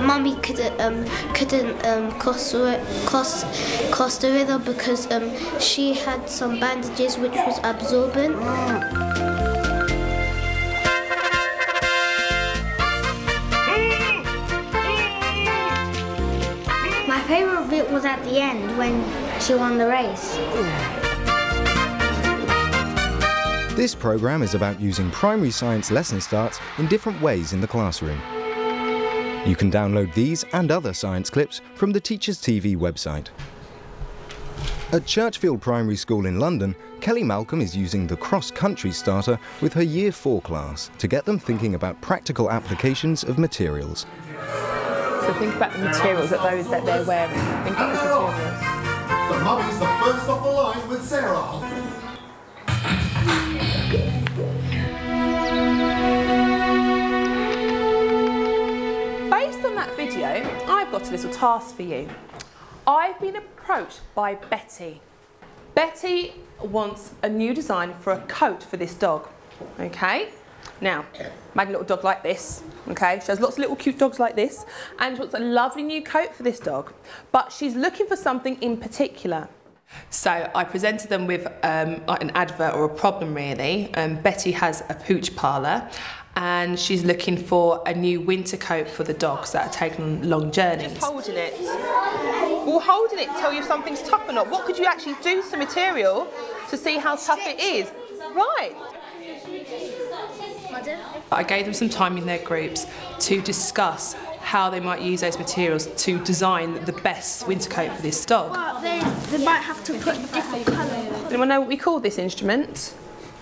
Mummy couldn't cross the river because she had some bandages which was absorbent. My favourite bit was at the end when she won the race. This programme is about using primary science lesson starts in different ways in the classroom. You can download these and other science clips from the Teachers TV website. At Churchfield Primary School in London, Kelly Malcolm is using the cross-country starter with her Year 4 class to get them thinking about practical applications of materials. So think about the materials that they're wearing. Think about those materials. The mummy's the first off the line with Sarah. Based on that video, I've got a little task for you. I've been approached by Betty. Betty wants a new design for a coat for this dog, okay? Now, made a little dog like this, okay? She has lots of little cute dogs like this, and she wants a lovely new coat for this dog, but she's looking for something in particular. So I presented them with like an advert or a problem really. Betty has a pooch parlour and she's looking for a new winter coat for the dogs that are taking on long journeys. Just holding it. Will holding it tell you if something's tough or not? What could you actually do to the material to see how tough it is? Right. I gave them some time in their groups to discuss how they might use those materials to design the best winter coat for this dog. Well, they might have to put different colours. Anyone know what we call this instrument?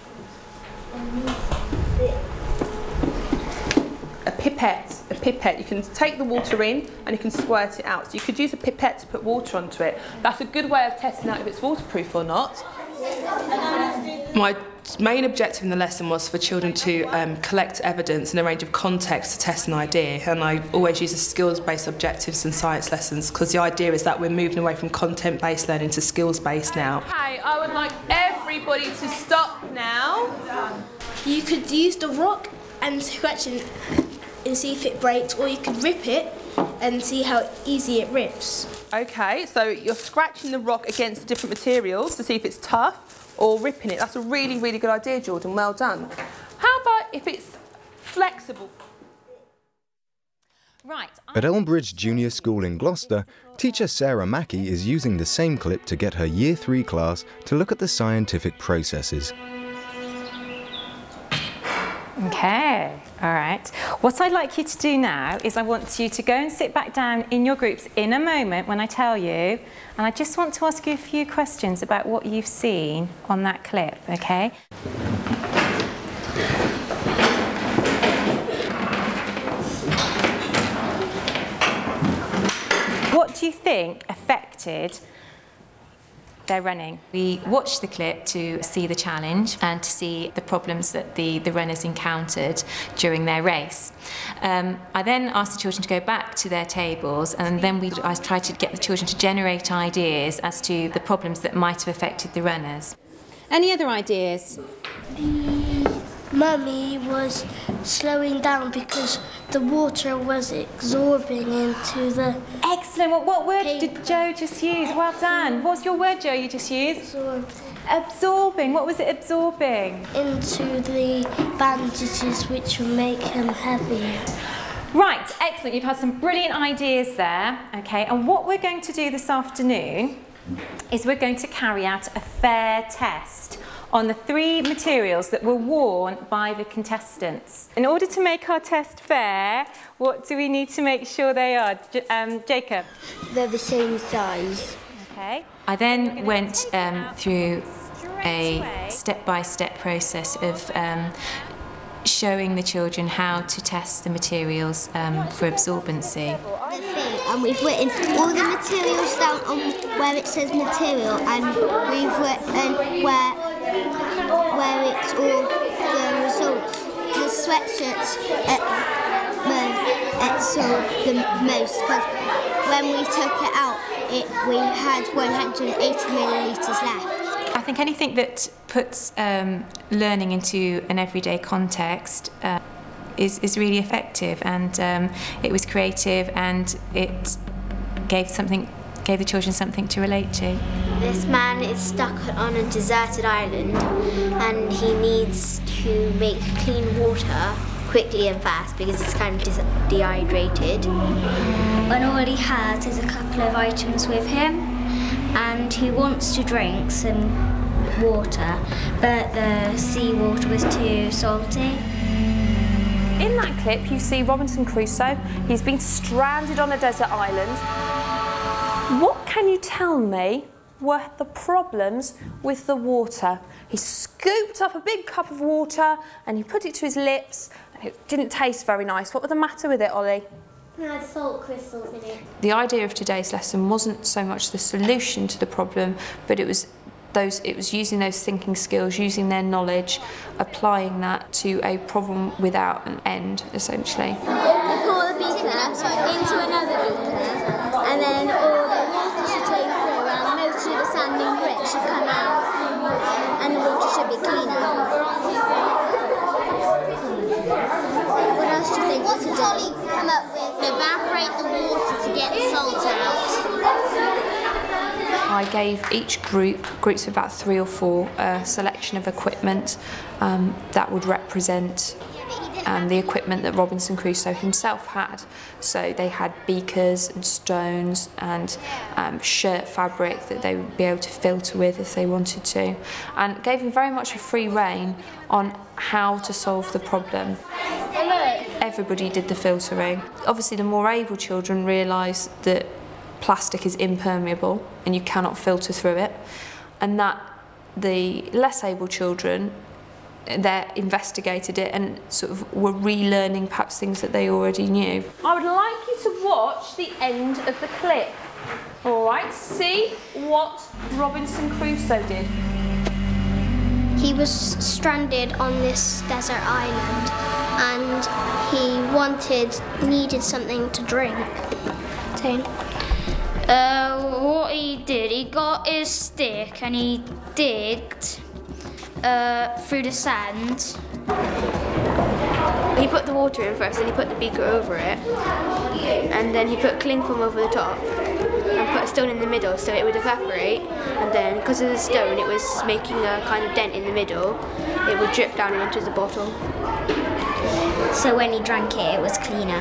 A pipette. A pipette. You can take the water in and you can squirt it out. So you could use a pipette to put water onto it. That's a good way of testing out if it's waterproof or not. My main objective in the lesson was for children to collect evidence in a range of contexts to test an idea, and I always use the skills-based objectives in science lessons because the idea is that we're moving away from content-based learning to skills-based now. Okay, I would like everybody to stop now. You could use the rock and scratch it and see if it breaks, or you could rip it and see how easy it rips. Okay, so you're scratching the rock against different materials to see if it's tough, or ripping it. That's a really, really good idea, Jordan. Well done. How about if it's flexible? Right. At Elmbridge Junior School in Gloucester, teacher Sarah Mackey is using the same clip to get her Year 3 class to look at the scientific processes. Okay, all right. What I'd like you to do now is I want you to go and sit back down in your groups in a moment when I tell you, and I just want to ask you a few questions about what you've seen on that clip, okay? What do you think affected their running? We watched the clip to see the challenge and to see the problems that the runners encountered during their race. I then asked the children to go back to their tables, and then I tried to get the children to generate ideas as to the problems that might have affected the runners. Any other ideas? Mummy was slowing down because the water was absorbing into the... Excellent. What word did Joe just use? Well done. What's your word, Joe, you just used? Absorbing. What was it absorbing? Into the bandages, which will make them heavier. Right, excellent. You've had some brilliant ideas there. Okay, and what we're going to do this afternoon is we're going to carry out a fair test on the 3 materials that were worn by the contestants. In order to make our test fair, what do we need to make sure they are? Jacob? They're the same size. Okay. I then went through a step-by-step process of showing the children how to test the materials for absorbency. And we've written all the materials down on where it says material, and we've written where it's all the results. The sweatshirts absorb the most, because when we took it out, we had 180 millilitres left. I think anything that puts learning into an everyday context is really effective, and it was creative, and it gave the children something to relate to. This man is stuck on a deserted island and he needs to make clean water quickly and fast because he's kind of dehydrated. And all he has is a couple of items with him, and he wants to drink some water, but the sea water was too salty. In that clip, you see Robinson Crusoe. He's been stranded on a desert island. What can you tell me were the problems with the water? He scooped up a big cup of water and he put it to his lips. It didn't taste very nice. What was the matter with it, Ollie? It had salt crystals in it. The idea of today's lesson wasn't so much the solution to the problem, but it was using those thinking skills, using their knowledge, applying that to a problem without an end, essentially. They pour the beaker into another beaker, and then all the water should drain through, and most of the sand and grit should come out, and the water should be cleaner. What else do you think? What did Ollie come up with? Evaporate the water to get the salt out. I gave each groups of about 3 or 4, a selection of equipment that would represent the equipment that Robinson Crusoe himself had. So they had beakers and stones and shirt fabric that they would be able to filter with if they wanted to, and gave them very much a free rein on how to solve the problem. Everybody did the filtering. Obviously the more able children realised that plastic is impermeable and you cannot filter through it, and that the less able children, they investigated it and sort of were relearning perhaps things that they already knew. I would like you to watch the end of the clip. All right, see what Robinson Crusoe did. He was stranded on this desert island and he needed something to drink. What he did, he got his stick and he digged through the sand. He put the water in first, and he put the beaker over it, and then he put cling film over the top and put a stone in the middle so it would evaporate, and then because of the stone it was making a kind of dent in the middle, it would drip down into the bottle. So when he drank it, it was cleaner.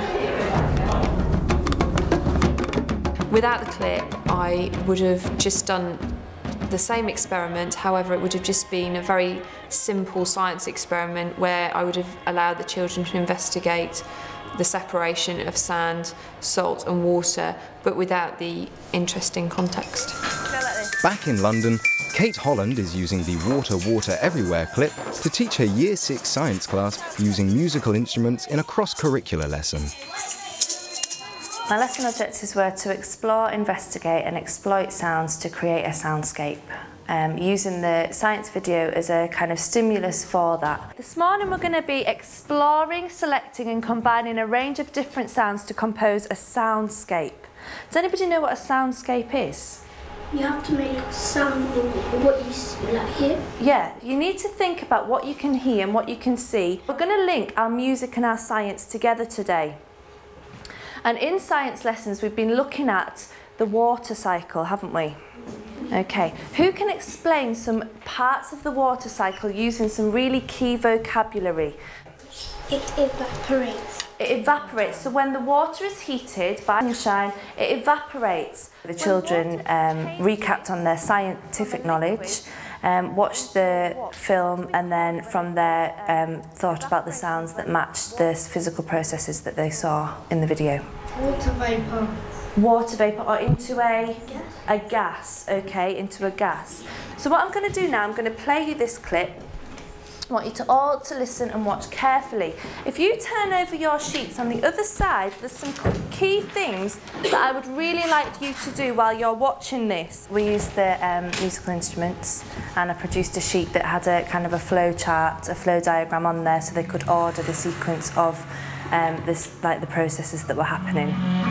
Without the clip, I would have just done the same experiment, however it would have just been a very simple science experiment where I would have allowed the children to investigate the separation of sand, salt and water, but without the interesting context. Back in London, Kate Holland is using the Water, Water Everywhere clip to teach her Year 6 science class using musical instruments in a cross-curricular lesson. My lesson objectives were to explore, investigate and exploit sounds to create a soundscape, using the science video as a kind of stimulus for that. This morning we're going to be exploring, selecting and combining a range of different sounds to compose a soundscape. Does anybody know what a soundscape is? You have to make a sound of what you hear. Yeah, you need to think about what you can hear and what you can see. We're going to link our music and our science together today. And in science lessons, we've been looking at the water cycle, haven't we? Okay, who can explain some parts of the water cycle using some really key vocabulary? It evaporates. It evaporates, so when the water is heated by sunshine, it evaporates. The children recapped on their scientific knowledge, watched the film and then from there thought about the sounds that matched the physical processes that they saw in the video. Water vapour. Water vapour, or into a gas, okay, into a gas. So what I'm going to do now, I'm going to play you this clip. I want you to all to listen and watch carefully. If you turn over your sheets on the other side, there's some key things that I would really like you to do while you're watching this. We used the musical instruments and I produced a sheet that had a kind of a flow chart, a flow diagram on there so they could order the sequence of the processes that were happening.